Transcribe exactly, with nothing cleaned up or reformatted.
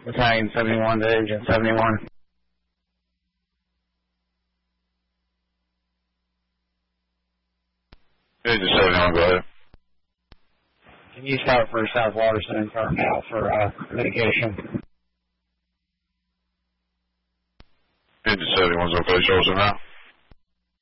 Battalion seventy-one to Agent seventy-one. Agent seventy-one, go ahead. Can you start for South Waterston and start now for uh, mitigation? Agent seventy-one's okay, show us now.